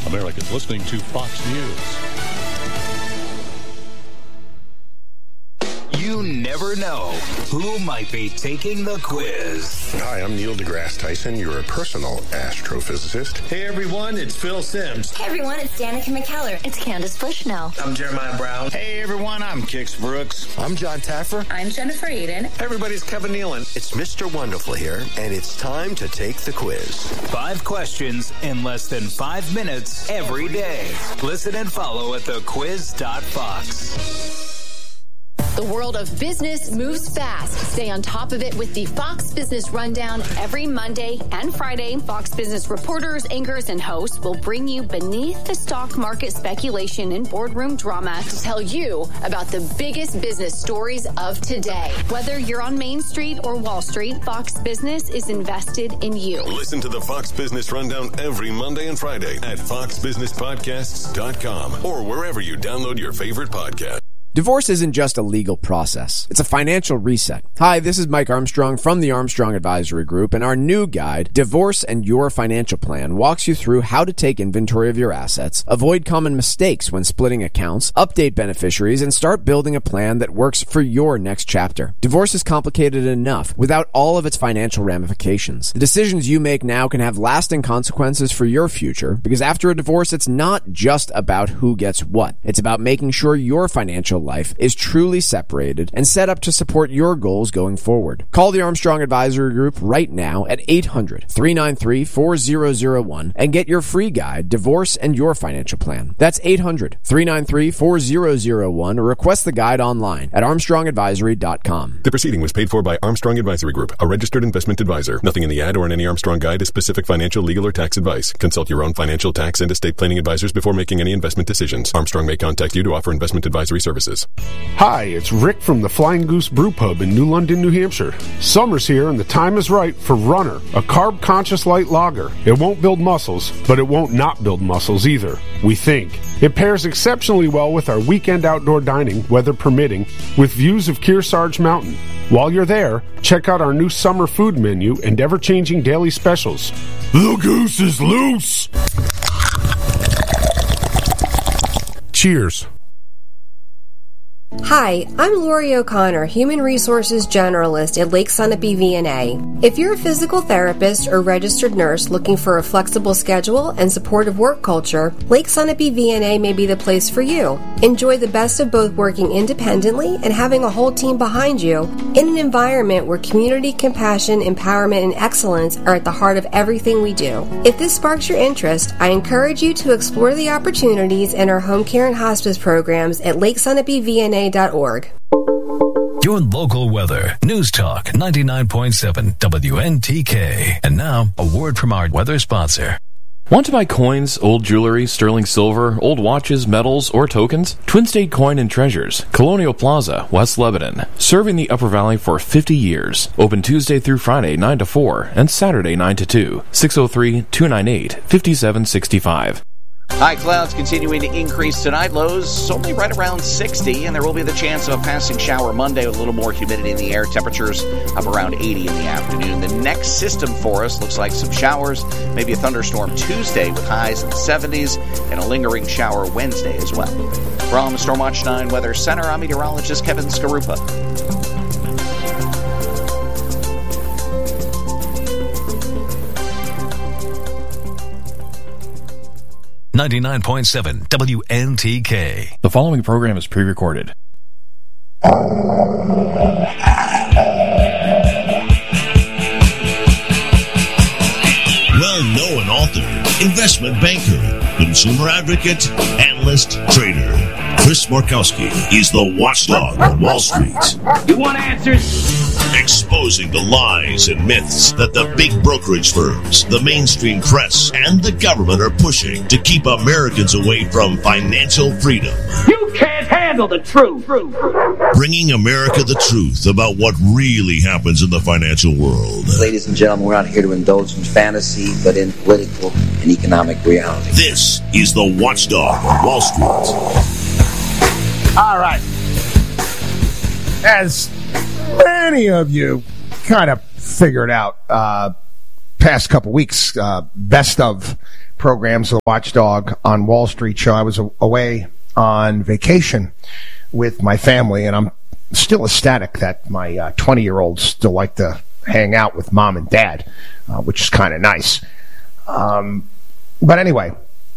Americans listening to Fox News. You never know who might be taking the quiz. Hi, I'm Neil deGrasse Tyson, your personal astrophysicist. Hey everyone, it's Phil Simms. Hey everyone, it's Danica McKellar. It's Candace Bushnell. I'm Jeremiah Brown. Hey everyone, I'm Kix Brooks. I'm John Taffer. I'm Jennifer Eden. Everybody's Kevin Nealon. It's Mr. Wonderful here, and it's time to take the quiz. 5 questions in less than 5 minutes every day. Listen and follow at thequiz.fox. The world of business moves fast. Stay on top of it with the Fox Business Rundown every Monday and Friday. Fox Business reporters, anchors, and hosts will bring you beneath the stock market speculation and boardroom drama to tell you about the biggest business stories of today. Whether you're on Main Street or Wall Street, Fox Business is invested in you. Listen to the Fox Business Rundown every Monday and Friday at foxbusinesspodcasts.com or wherever you download your favorite podcast. Divorce isn't just a legal process. It's a financial reset. Hi, this is Mike Armstrong from the Armstrong Advisory Group, and our new guide, Divorce and Your Financial Plan, walks you through how to take inventory of your assets, avoid common mistakes when splitting accounts, update beneficiaries, and start building a plan that works for your next chapter. Divorce is complicated enough without all of its financial ramifications. The decisions you make now can have lasting consequences for your future, because after a divorce, it's not just about who gets what. It's about making sure your financial life is truly separated and set up to support your goals going forward. Call the Armstrong Advisory Group right now at 800-393-4001 and get your free guide, Divorce and Your Financial Plan. That's 800-393-4001 or request the guide online at armstrongadvisory.com. The proceeding was paid for by Armstrong Advisory Group, a registered investment advisor. Nothing in the ad or in any Armstrong guide is specific financial, legal, or tax advice. Consult your own financial, tax, and estate planning advisors before making any investment decisions. Armstrong may contact you to offer investment advisory services. Hi, it's Rick from the Flying Goose Brew Pub in New London, New Hampshire. Summer's here and the time is right for Runner, a carb-conscious light lager. It won't build muscles, but it won't not build muscles either, we think. It pairs exceptionally well with our weekend outdoor dining, weather permitting, with views of Kearsarge Mountain. While you're there, check out our new summer food menu and ever-changing daily specials. The goose is loose! Cheers. Hi, I'm Lori O'Connor, Human Resources Generalist at Lake Sunapee VNA. If you're a physical therapist or registered nurse looking for a flexible schedule and supportive work culture, Lake Sunapee VNA may be the place for you. Enjoy the best of both working independently and having a whole team behind you in an environment where community, compassion, empowerment, and excellence are at the heart of everything we do. If this sparks your interest, I encourage you to explore the opportunities in our home care and hospice programs at lakesunapeevna.org. Your local weather. News Talk 99.7 WNTK. And now, a word from our weather sponsor. Want to buy coins, old jewelry, sterling silver, old watches, medals, or tokens? Twin State Coin and Treasures, Colonial Plaza, West Lebanon. Serving the Upper Valley for 50 years. Open Tuesday through Friday 9 to 4 and Saturday 9 to 2. 603-298-5765. High clouds continuing to increase tonight. Lows only right around 60, and there will be the chance of a passing shower Monday with a little more humidity in the air. Temperatures up around 80 in the afternoon. The next system for us looks like some showers, maybe a thunderstorm Tuesday with highs in the 70s, and a lingering shower Wednesday as well. From Stormwatch 9 Weather Center, I'm meteorologist Kevin Skarupa. 99.7 WNTK. The following program is pre-recorded. Well-known author, investment banker, consumer advocate, analyst, trader. Chris Markowski is the watchdog on Wall Street. You want answers? Exposing the lies and myths that the big brokerage firms, the mainstream press, and the government are pushing to keep Americans away from financial freedom. You can't handle the truth. Bringing America the truth about what really happens in the financial world. Ladies and gentlemen, we're not here to indulge in fantasy, but in political and economic reality. This is the Watchdog on Wall Street. All right. As many of you kind of figured out past couple weeks, best of programs, The Watchdog on Wall Street show. I was away on vacation with my family, and I'm still ecstatic that my 20-year-olds still like to hang out with mom and dad, which is kind of nice. But anyway,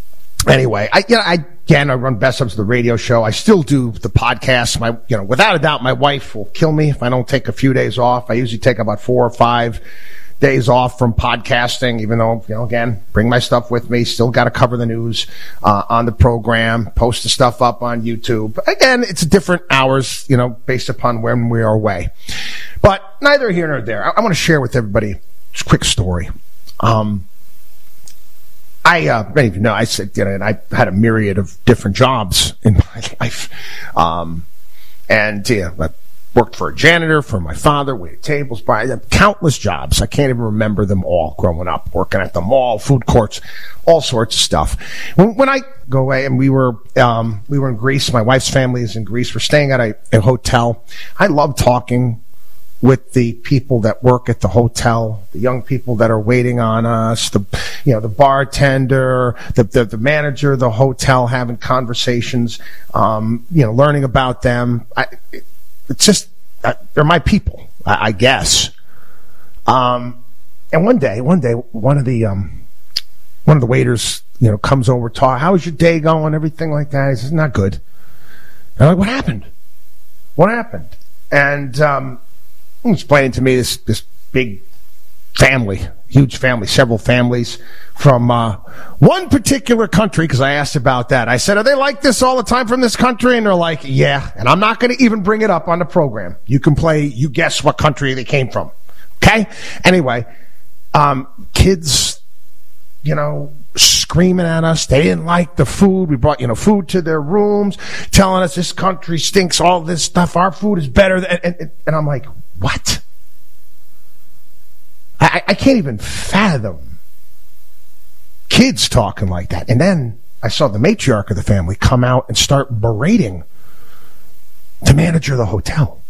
I run Best Ups of the radio show. I still do the podcast. Without a doubt, my wife will kill me if I don't take a few days off. I usually take about 4 or 5 days off from podcasting, even though, again, bring my stuff with me. Still got to cover the news on the program, post the stuff up on YouTube. Again, it's different hours, based upon when we are away. But neither here nor there. I want to share with everybody just a quick story. I don't even know. I said, and I had a myriad of different jobs in my life. I worked for a janitor, for my father, waited tables, countless jobs. I can't even remember them all growing up, working at the mall, food courts, all sorts of stuff. When I go away, and we were in Greece, my wife's family is in Greece. We're staying at a hotel. I love talking with the people that work at the hotel, the young people that are waiting on us, the bartender, the manager of the hotel, having conversations, learning about them. It's just, they're my people, I guess. And one day, one of the waiters, comes over, how's your day going, everything like that. He says, not good. And I'm like, what happened? And, explaining to me this big family, huge family, several families from one particular country, because I asked about that. I said, are they like this all the time from this country? And they're like, yeah. And I'm not going to even bring it up on the program. You can you guess what country they came from. Okay? Anyway, kids, screaming at us. They didn't like the food. We brought, food to their rooms, telling us this country stinks, all this stuff. Our food is better. And I'm like, what? I can't even fathom kids talking like that. And then I saw the matriarch of the family come out and start berating the manager of the hotel.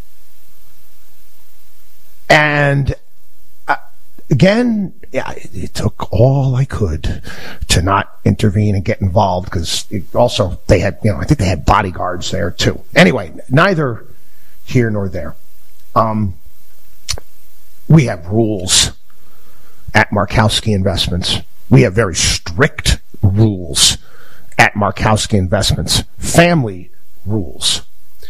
And again, it took all I could to not intervene and get involved, because also they had, I think they had bodyguards there too. Anyway, neither here nor there. We have rules at Markowski Investments. We have very strict rules at Markowski Investments. Family rules.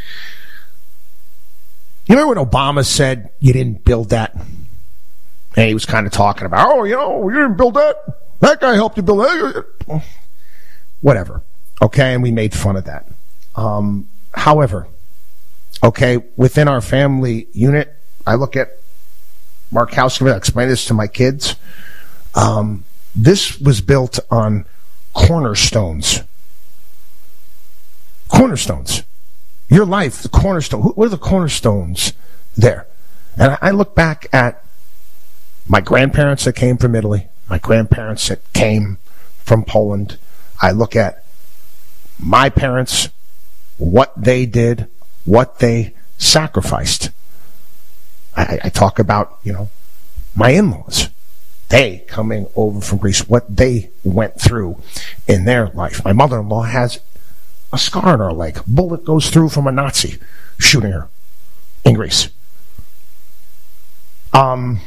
You remember when Obama said you didn't build that? And he was kind of talking about, you didn't build that? That guy helped you build that. Whatever. Okay, and we made fun of that. However, within our family unit, I look at Markowski, I explain this to my kids. This was built on cornerstones. Cornerstones. Your life, the cornerstone. What are the cornerstones there? And I look back at my grandparents that came from Italy, my grandparents that came from Poland. I look at my parents, what they did, what they sacrificed. I talk about, my in-laws. They coming over from Greece, what they went through in their life. My mother-in-law has a scar on her leg. Bullet goes through from a Nazi shooting her in Greece. The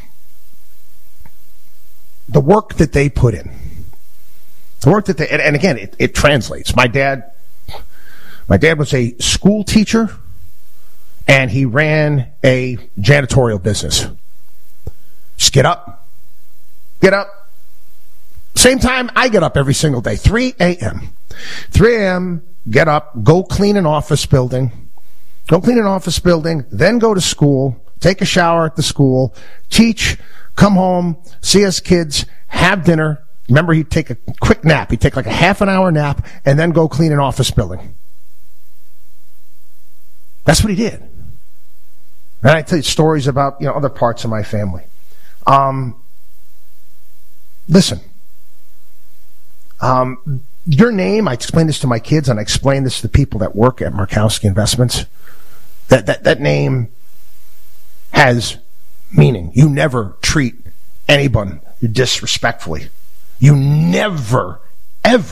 work that they put in. And again, it translates. My dad was a school teacher, and he ran a janitorial business. Just get up. Same time I get up every single day, 3 a.m. 3 a.m., get up, go clean an office building, then go to school, take a shower at the school, teach, come home, see us kids, have dinner. Remember, he'd take a quick nap. He'd take like a half an hour nap and then go clean an office building. That's what he did. And I tell you stories about, other parts of my family. Listen, your name, I explain this to my kids, and I explain this to the people that work at Markowski Investments. That name has meaning. You never treat anyone disrespectfully. You never, every